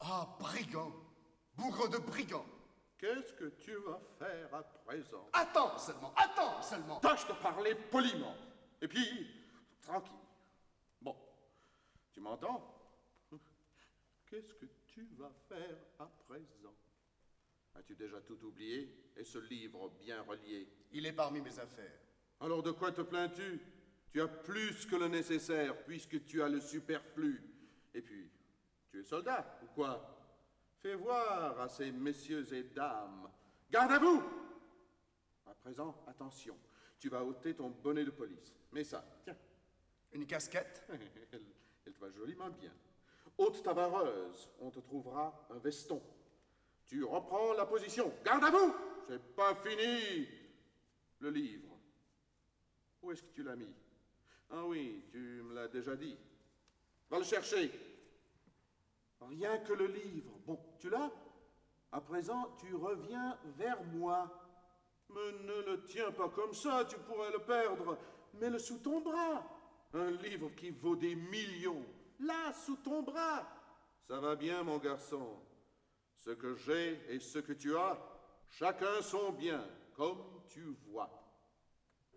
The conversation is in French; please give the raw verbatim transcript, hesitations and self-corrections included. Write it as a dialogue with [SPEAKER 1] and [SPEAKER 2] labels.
[SPEAKER 1] Ah, brigand! Bougre de brigand!
[SPEAKER 2] Qu'est-ce que tu vas faire à présent?
[SPEAKER 1] Attends seulement, attends seulement!
[SPEAKER 2] Tâche de parler poliment. Et puis, tranquille. Bon, tu m'entends? Qu'est-ce que tu vas faire à présent? As-tu déjà tout oublié? Et ce livre bien relié?
[SPEAKER 1] Il est parmi mes affaires.
[SPEAKER 2] Alors de quoi te plains-tu? Tu as plus que le nécessaire, puisque tu as le superflu. Et puis, tu es soldat, ou quoi? Fais voir à ces messieurs et dames. Garde à vous! À présent, attention. Tu vas ôter ton bonnet de police. Mets ça, tiens.
[SPEAKER 1] Une casquette?
[SPEAKER 2] elle, elle te va joliment bien. Ôte ta vareuse, on te trouvera un veston. Tu reprends la position. Garde à vous! C'est pas fini. Le livre. Où est-ce que tu l'as mis? Ah oui, tu me l'as déjà dit. Va le chercher. Rien que le livre. Bon, tu l'as? À présent, tu reviens vers moi. Mais ne le tiens pas comme ça, tu pourrais le perdre. Mets-le sous ton bras. Un livre qui vaut des millions. Là, sous ton bras. Ça va bien, mon garçon. Ce que j'ai et ce que tu as, chacun son bien, comme tu vois.